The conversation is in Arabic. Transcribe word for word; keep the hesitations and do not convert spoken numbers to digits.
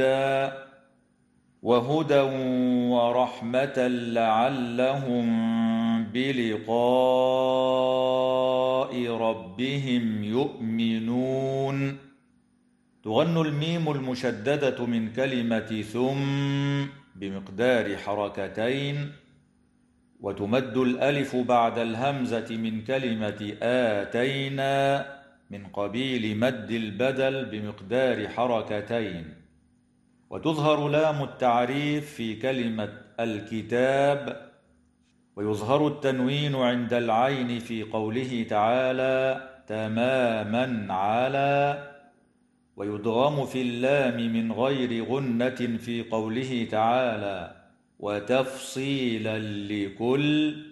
وهدى ورحمة لعلهم بلقاء ربهم يؤمنون. تغن الميم المشددة من كلمة ثم بمقدار حركتين، وتمد الألف بعد الهمزة من كلمة آتينا من قبيل مد البدل بمقدار حركتين، وتظهر لام التعريف في كلمة الكتاب، ويظهر التنوين عند العين في قوله تعالى تماما على، ويدغم في اللام من غير غنة في قوله تعالى وتفصيلا لكل.